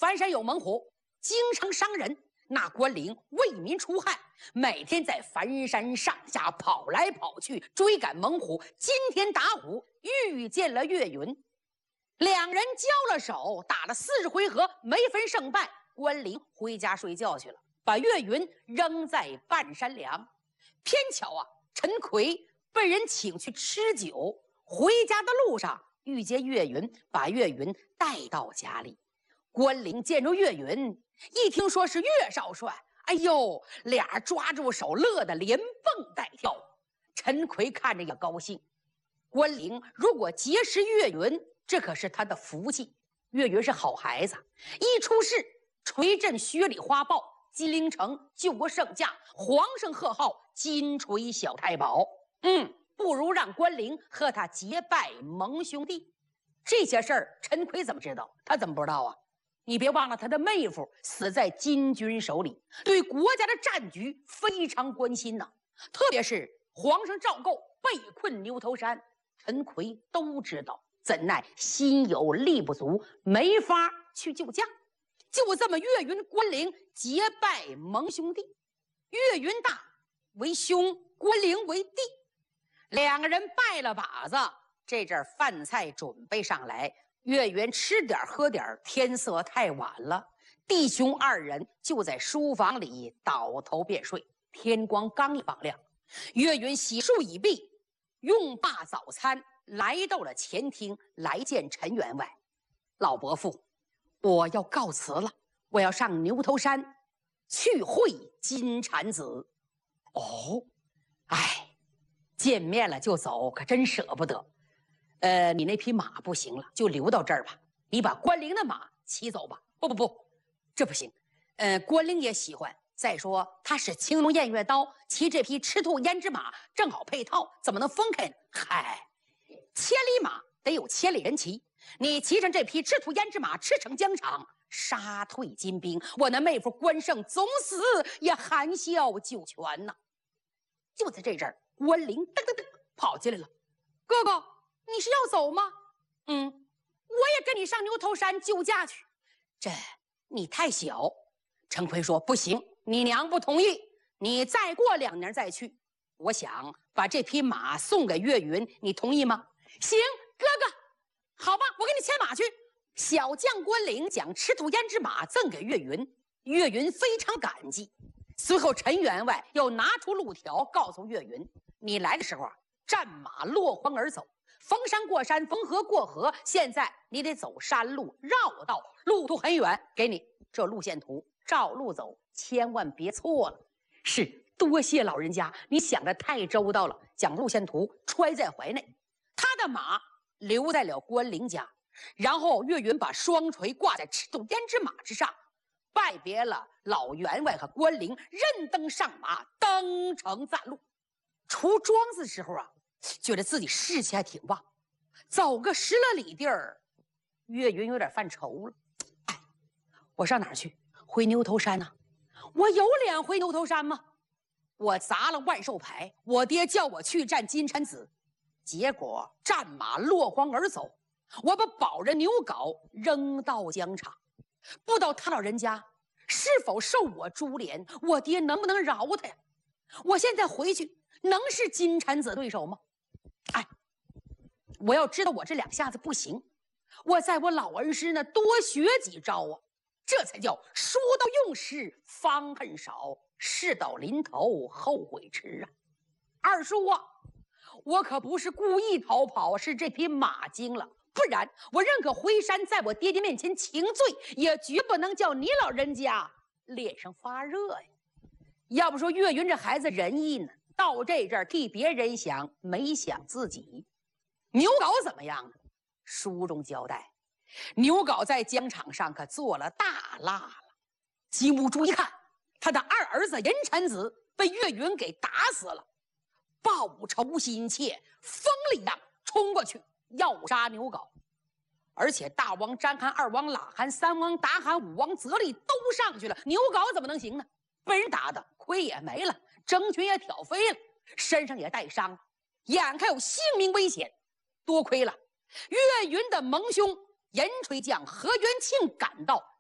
翻山有猛虎，经常伤人。那关灵为民除害，每天在翻山上下跑来跑去，追赶猛虎。今天打虎遇见了岳云，两人交了手，打了40回合，没分胜败。关灵回家睡觉去了，把岳云扔在半山梁。偏巧啊，陈奎被人请去吃酒，回家的路上遇见岳云，把岳云带到家里。关灵见着岳云，一听说是岳少帅，哎呦，俩抓住手，乐得连蹦带跳。陈奎看着也高兴。关灵如果结识岳云，这可是他的福气。岳云是好孩子，一出世锤震薛里花豹，金陵城救过圣驾，皇上贺号金锤小太保。不如让关灵和他结拜盟兄弟。这些事儿陈奎怎么知道？他怎么不知道啊？你别忘了他的妹夫死在金军手里，对国家的战局非常关心呐。特别是皇上赵构被困牛头山，陈奎都知道，怎奈心有力不足，没法去救驾。就这么，岳云、关灵结拜盟兄弟，岳云大为兄，关灵为弟。两个人拜了把子，这阵饭菜准备上来。岳云吃点喝点，天色太晚了，弟兄二人就在书房里倒头便睡。天光刚一放亮，岳云洗漱已毕，用罢早餐，来到了前厅，来见陈员外。老伯父，我要告辞了，我要上牛头山去会金蝉子。哦，哎，见面了就走，可真舍不得。你那匹马不行了，就留到这儿吧。你把关灵的马骑走吧。不，这不行。关灵也喜欢。再说他是青龙偃月刀，骑这匹赤兔胭脂马正好配套，怎么能分开呢？嗨，千里马得有千里人骑。你骑上这匹赤兔胭脂马，驰骋疆场，杀退金兵，我那妹夫关胜总死也含笑九泉呐。就在这阵儿，关灵噔噔噔跑进来了。哥哥，你是要走吗？我也跟你上牛头山救驾去。这你太小。陈奎说不行，你娘不同意，你再过2年再去。我想把这匹马送给岳云，你同意吗？行，哥哥，好吧，我给你牵马去。小将关灵将赤兔胭脂马赠给岳云，岳云非常感激。随后陈员外又拿出路条，告诉岳云，你来的时候啊，战马落荒而走，逢山过山，逢河过河，现在你得走山路，绕道，路途很远，给你这路线图，照路走，千万别错了。是，多谢老人家，你想的太周到了。将路线图揣在怀内，他的马留在了关灵家，然后岳云把双锤挂在赤兔胭脂马之上，拜别了老员外和关灵，认登上马，登城赞路。出庄子的时候啊，觉得自己士气还挺旺，走个10来里地儿，岳云有点犯愁了。哎，我上哪儿去？回牛头山呢？我有脸回牛头山吗？我砸了万寿牌，我爹叫我去战金蝉子，结果战马落荒而走，我把保人牛皋扔到疆场，不知道他老人家是否受我株连，我爹能不能饶他呀？我现在回去能是金蝉子对手吗？哎，我要知道我这2下子不行，我在我老恩师那多学几招啊，这才叫书到用时方恨少，事到临头后悔迟啊。二叔啊，我可不是故意逃跑，是这匹马惊了，不然我认可回山在我爹爹面前请罪，也绝不能叫你老人家脸上发热呀。要不说岳云这孩子仁义呢，到这阵儿替别人想，没想自己。牛皋怎么样呢？书中交代，牛皋在疆场上可做了大蜡了。金兀术一看，他的2儿子银蝉子被岳云给打死了，报仇心切，风了一样冲过去要杀牛皋。而且大王章邯、2王喇罕、3王达罕、5王则立都上去了，牛皋怎么能行呢？被人打的盔也没了，征裙也挑飞了，身上也带伤，眼看有性命危险。多亏了岳云的盟兄银锤将何元庆赶到，